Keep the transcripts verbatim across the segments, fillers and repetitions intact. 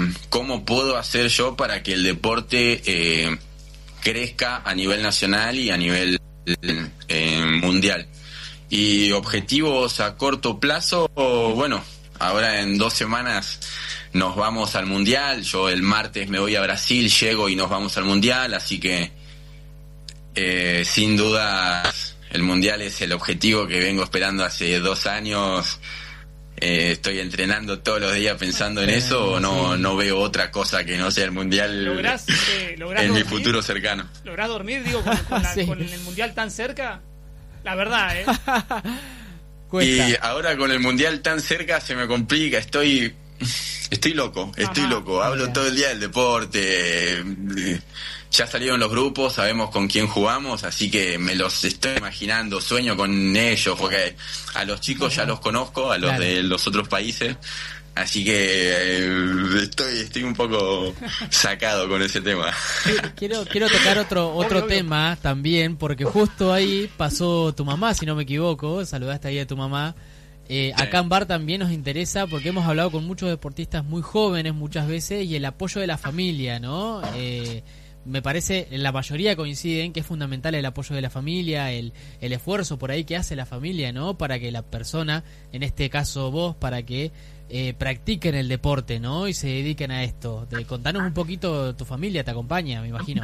cómo puedo hacer yo para que el deporte eh, crezca a nivel nacional y a nivel eh, mundial. Y objetivos a corto plazo, bueno, ahora en dos semanas nos vamos al mundial. Yo el martes me voy a Brasil, llego y nos vamos al mundial, así que eh, sin duda el mundial es el objetivo que vengo esperando hace dos años. Eh, estoy entrenando todos los días pensando en eso. No, no veo otra cosa que no sea el mundial. ¿Lográs, eh, lográs en dormir? Mi futuro cercano. ¿Lográs dormir, digo, con, con, la, sí. con el mundial tan cerca? La verdad, ¿eh? Y ahora con el mundial tan cerca se me complica. Estoy estoy loco, estoy Ajá. loco. Hablo Ajá. todo el día del deporte. Ya salieron los grupos, sabemos con quién jugamos, así que me los estoy imaginando, sueño con ellos, porque a los chicos ya los conozco, a los claro. de los otros países, así que eh, estoy estoy un poco sacado con ese tema. Quiero quiero tocar otro otro obvio, tema obvio. también, porque justo ahí pasó tu mamá, si no me equivoco, saludaste ahí a tu mamá. Eh, sí. Acá en Bar también nos interesa, porque hemos hablado con muchos deportistas muy jóvenes muchas veces, y el apoyo de la familia, ¿no? Eh, me parece, la mayoría coinciden que es fundamental el apoyo de la familia, el, el esfuerzo por ahí que hace la familia, ¿no? Para que la persona, en este caso vos, para que eh, practiquen el deporte, ¿no? Y se dediquen a esto. De, contanos un poquito, tu familia te acompaña, me imagino.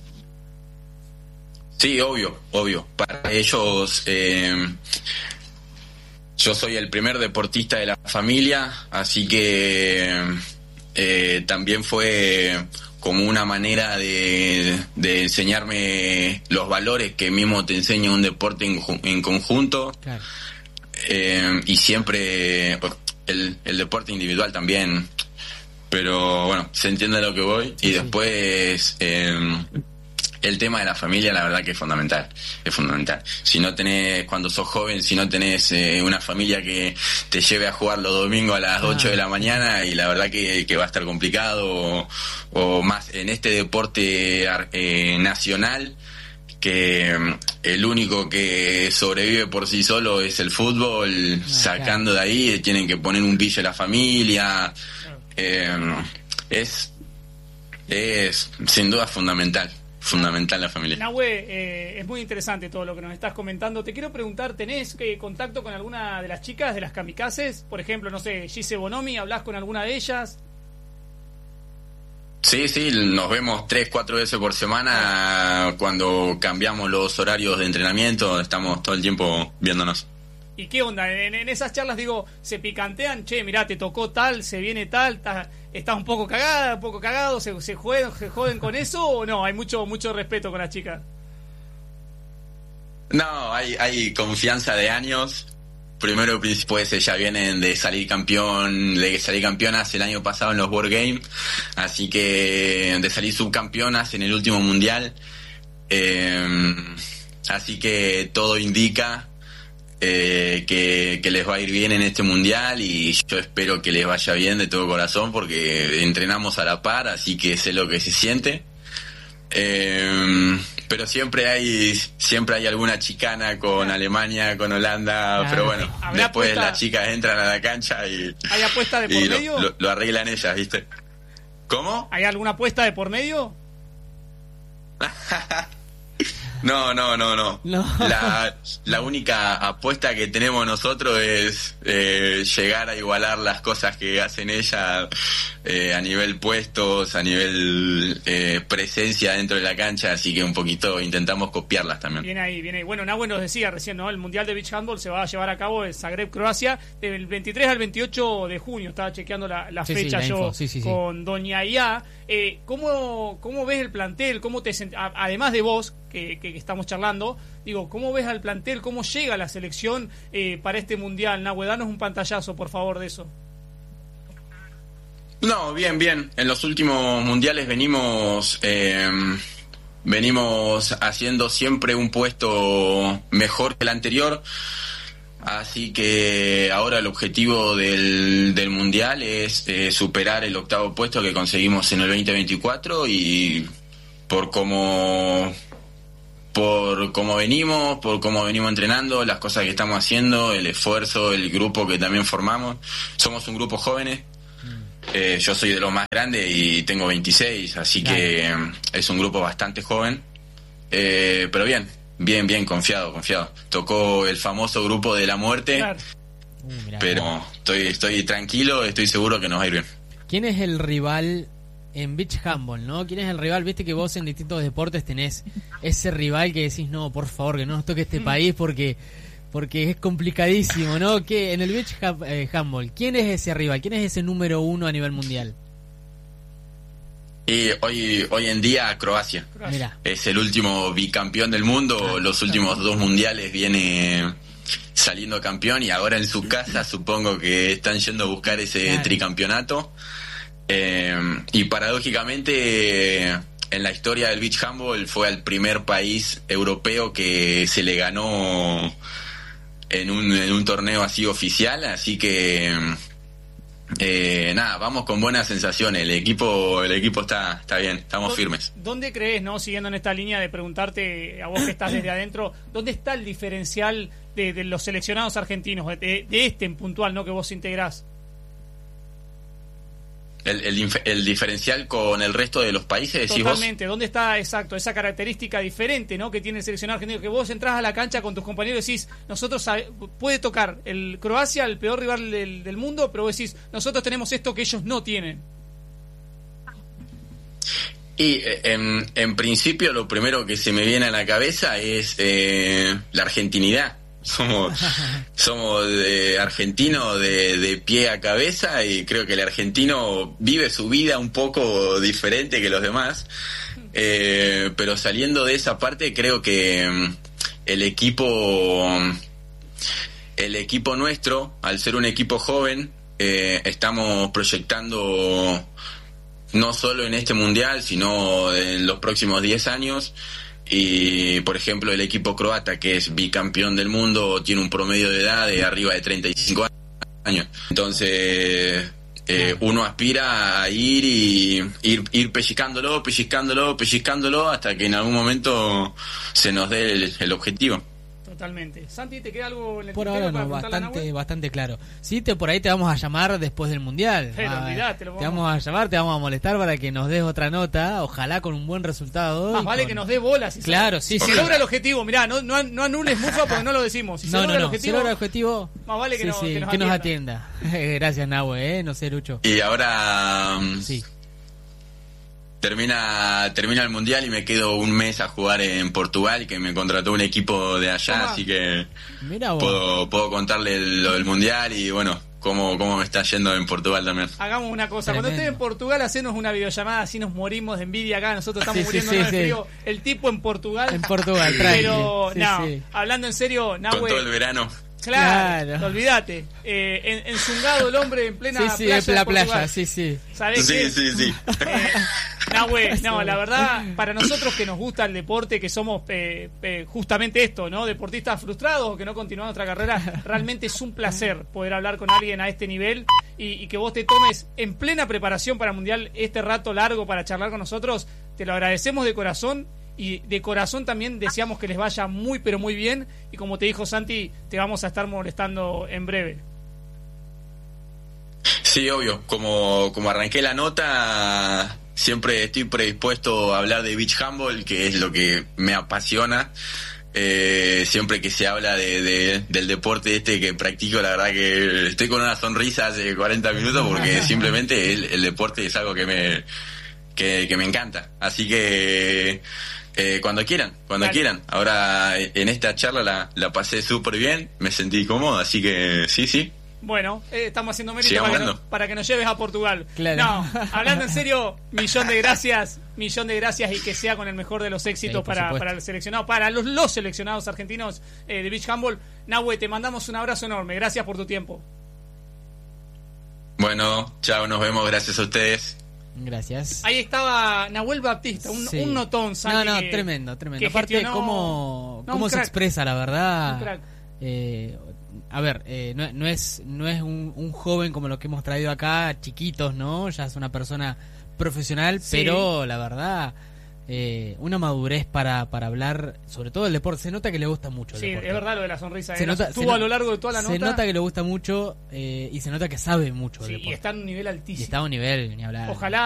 Sí, obvio, obvio. Para ellos, eh, yo soy el primer deportista de la familia, así que eh, también fue como una manera de, de enseñarme los valores que mismo te enseña un deporte en, en conjunto. Claro. Eh, y siempre el, el deporte individual también, pero bueno, se entiende a lo que voy. Y sí, después eh, el tema de la familia, la verdad que es fundamental, es fundamental. Si no tenés, cuando sos joven, si no tenés eh, una familia que te lleve a jugar los domingos a las ocho de la mañana, y la verdad que, que va a estar complicado, o, o más en este deporte eh, nacional, que el único que sobrevive por sí solo es el fútbol. Ah, sacando claro. de ahí, tienen que poner un pillo a la familia. Eh, es, es sin duda fundamental. Fundamental la familia. Nahue, eh, es muy interesante todo lo que nos estás comentando. Te quiero preguntar, ¿tenés eh, contacto con alguna de las chicas de las kamikazes? Por ejemplo, no sé, Gise Bonomi, ¿hablás con alguna de ellas? Sí, sí, nos vemos tres, cuatro veces por semana. Cuando cambiamos los horarios de entrenamiento, estamos todo el tiempo viéndonos. ¿Y qué onda? En, en esas charlas, digo, ¿se picantean? Che, mirá, te tocó tal, se viene tal, está, estás un poco cagada, un poco cagado, ¿se, se, juegan, se joden con eso o no? Hay mucho mucho respeto con las chicas. No, hay, hay confianza de años. Primero, pues ya vienen de salir campeón, de salir campeonas el año pasado en los World Games, así que de salir subcampeonas en el último mundial. Eh, así que todo indica Eh, que, que les va a ir bien en este mundial, y yo espero que les vaya bien de todo corazón, porque entrenamos a la par, así que sé lo que se siente. Eh, pero siempre hay siempre hay alguna chicana con Alemania, con Holanda, claro. Pero bueno, después apuesta? Las chicas entran a la cancha y ¿hay apuesta de por y medio? Lo, lo, lo arreglan ellas, ¿viste? ¿Cómo? ¿Hay alguna apuesta de por medio? No, no, no, no. no. La, la única apuesta que tenemos nosotros es eh, llegar a igualar las cosas que hacen ellas eh, a nivel puestos, a nivel eh, presencia dentro de la cancha, así que un poquito intentamos copiarlas también. Bien ahí, bien ahí. Bueno, Nahue nos decía recién, ¿no? El Mundial de Beach Handball se va a llevar a cabo en Zagreb, Croacia, del veintitrés al veintiocho de junio. Estaba chequeando la, la sí, fecha sí, la yo sí, sí, con sí. Doña Ia. Eh, ¿cómo, ¿Cómo ves el plantel? ¿Cómo te sent... Además de vos, que, que, que estamos charlando, digo, ¿cómo ves al plantel? ¿Cómo llega la selección eh, para este mundial? Nahue, danos un pantallazo, por favor, de eso. No, bien, bien. En los últimos mundiales venimos eh, venimos haciendo siempre un puesto mejor que el anterior. Así que ahora el objetivo del, del mundial es eh, superar el octavo puesto que conseguimos en el veinte veinticuatro, y por cómo por cómo venimos, por cómo venimos entrenando, las cosas que estamos haciendo, el esfuerzo, el grupo que también formamos. Somos un grupo jóvenes, Eh, yo soy de los más grandes y tengo veintiséis, así claro. que eh, es un grupo bastante joven. Eh, pero bien, bien, bien, confiado, confiado. Tocó el famoso grupo de la muerte, claro. uh, mirá, pero mirá. estoy estoy tranquilo, estoy seguro que nos va a ir bien. ¿Quién es el rival en beach handball, no? ¿Quién es el rival? Viste que vos en distintos deportes tenés ese rival que decís, no, por favor, que no nos toque este país porque porque es complicadísimo, ¿no? Que en el beach handball, ¿quién es ese rival? ¿Quién es ese número uno a nivel mundial? Y hoy hoy en día Croacia. Mirá. Es el último bicampeón del mundo, ah, los últimos claro. dos mundiales viene saliendo campeón y ahora en su casa supongo que están yendo a buscar ese claro. tricampeonato. Eh, y paradójicamente en la historia del beach handball fue el primer país europeo que se le ganó en un, en un torneo así oficial, así que eh, nada, vamos con buenas sensaciones. El equipo el equipo está está bien, estamos firmes. ¿Dónde crees, no, siguiendo en esta línea de preguntarte a vos que estás desde adentro, dónde está el diferencial de, de los seleccionados argentinos, de, de este en puntual, no, que vos integrás? El, el, el diferencial con el resto de los países, decís Totalmente, vos. ¿dónde está, exacto, esa característica diferente, ¿no?, que tiene el seleccionado argentino? Que vos entrás a la cancha con tus compañeros y decís, nosotros sabe, puede tocar el Croacia, el peor rival del, del mundo, pero vos decís, nosotros tenemos esto que ellos no tienen. Y en, en principio lo primero que se me viene a la cabeza es eh, la argentinidad. Somos somos eh, argentinos de, de pie a cabeza y creo que el argentino vive su vida un poco diferente que los demás, eh, pero saliendo de esa parte creo que el equipo el equipo nuestro, al ser un equipo joven, eh, estamos proyectando no solo en este mundial sino en los próximos diez años. Y por ejemplo el equipo croata, que es bicampeón del mundo, tiene un promedio de edad de arriba de treinta y cinco años. Entonces eh, uno aspira a ir y ir, ir pellizcándolo, pellizcándolo, pellizcándolo hasta que en algún momento se nos dé el, el objetivo. Totalmente. Santi, ¿te queda algo en el Por ahora no, bastante, bastante claro. Sí, te, por ahí te vamos a llamar después del Mundial. Pero, ah, olvidate, lo te vamos a llamar, te vamos a molestar para que nos des otra nota, ojalá con un buen resultado. Más vale con... que nos dé bolas. Si claro, se... sí, si sí. logra el objetivo, mirá, no, no, no anules Mufa porque no lo decimos. Si no, se logra no, no. el objetivo, si logra el objetivo, más vale que, sí, no, sí, que, nos, que nos atienda. atienda. Gracias, Nahue, ¿eh? No sé, Lucho. Y ahora... Sí. Termina termina el mundial y me quedo un mes a jugar en Portugal, que me contrató un equipo de allá, Toma. así que puedo puedo contarle lo del mundial y bueno, cómo, cómo me está yendo en Portugal también. Hagamos una cosa, Tremendo. Cuando estés en Portugal hacenos una videollamada, así nos morimos de envidia acá, nosotros estamos sí, muriendo sí, sí, de frío. Sí. El tipo en Portugal. En Portugal, pero sí, no, sí. hablando en serio, Nahue, con todo el verano. Claro, claro. Olvídate. Eh, en, enzungado el hombre en plena sí, sí, playa. Sí, la playa, sí, sí. ¿Sabés sí, qué? sí, sí. Eh, Nahue, no, la verdad, para nosotros que nos gusta el deporte, que somos eh, eh, justamente esto, ¿no? Deportistas frustrados que no continuamos nuestra carrera, realmente es un placer poder hablar con alguien a este nivel y, y que vos te tomes en plena preparación para el Mundial este rato largo para charlar con nosotros. Te lo agradecemos de corazón. Y de corazón también deseamos que les vaya muy pero muy bien. Y como te dijo Santi, te vamos a estar molestando en breve. Sí, obvio. Como, como arranqué la nota, siempre estoy predispuesto a hablar de beach handball, que es lo que me apasiona. Eh, siempre que se habla de, de, del deporte este que practico, la verdad que estoy con una sonrisa hace cuarenta minutos porque simplemente el, el deporte es algo que me, que, que me encanta. Así que... Eh, cuando quieran, cuando Dale. quieran. Ahora en esta charla la, la pasé súper bien, me sentí cómodo, así que sí, sí. Bueno, eh, estamos haciendo mérito para que, no, para que nos lleves a Portugal. Claro. No, hablando en serio, millón de gracias, millón de gracias y que sea con el mejor de los éxitos sí, para, para el seleccionado, para los, los seleccionados argentinos eh, de beach handball. Nahue, te mandamos un abrazo enorme, gracias por tu tiempo. Bueno, chao, nos vemos, gracias a ustedes. Gracias. Ahí estaba Nahuel Baptista, un, sí. un notón, Santi. No, no, que, tremendo, tremendo. Que Aparte, gestionó... cómo, no, cómo se expresa, la verdad. Eh, a ver, eh, no, no es no es un, un joven como los que hemos traído acá, chiquitos, ¿no? Ya es una persona profesional, sí. pero la verdad, eh, una madurez para, para hablar, sobre todo del deporte. Se nota que le gusta mucho el sí, deporte. Es verdad lo de la sonrisa. Se nota, estuvo a lo largo de toda la nota. Se nota que le gusta mucho eh, y se nota que sabe mucho sí, del deporte. Y está en un nivel altísimo. Y está a un nivel, ni hablar. Ojalá